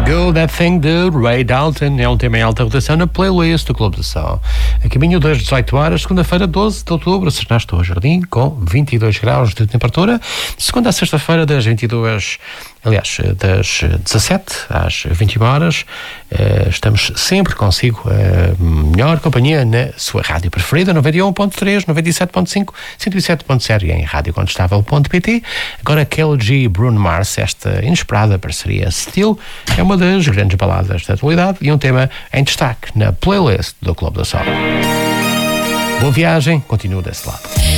Go That Thing de Ray Dalton é um tema em alta rotação na playlist do Clube do Sol. A caminho das 18 horas, segunda-feira, 12 de outubro, Sernaste ao Jardim, com 22 graus de temperatura. Segunda a sexta-feira, das 22, aliás, das 17 às 21 horas, estamos sempre consigo, melhor companhia na sua rádio preferida, 91.3, 97.5, 107.0 e em radiocontestável.pt. Agora, Kelly G e Bruno Mars, esta inesperada parceria Still, é uma das grandes baladas da atualidade e um tema em destaque na playlist do Clube do Sol. Boa viagem, continuo desse lado.